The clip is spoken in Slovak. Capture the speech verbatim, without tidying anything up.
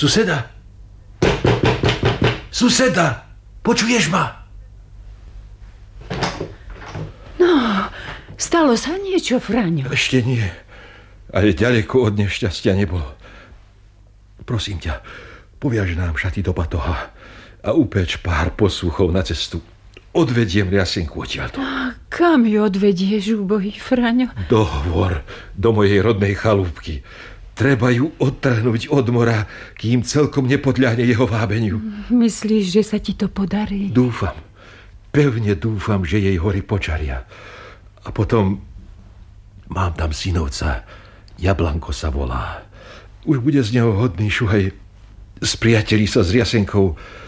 Suseda? Suseda! Počuješ ma? No, stalo sa niečo, Fraňo? Ešte nie. Ale ďaleko od nešťastia nebolo. Prosím ťa, poviaž nám šaty do batoha a upeč pár posúchov na cestu. Odvediem Riasenku odtiaľto. A kam ju odvedieš, úbohý Fraňo? Do Hvor, do mojej rodnej chalúbky. Treba ju odtrhnúť od mora, kým celkom nepodľahne jeho vábeniu. Myslíš, že sa ti to podarí? Dúfam. Pevne dúfam, že jej hory počaria. A potom mám tam synovca. Jablanko sa volá. Už bude z neho hodný šuhaj. Spriatelí sa s Riasenkou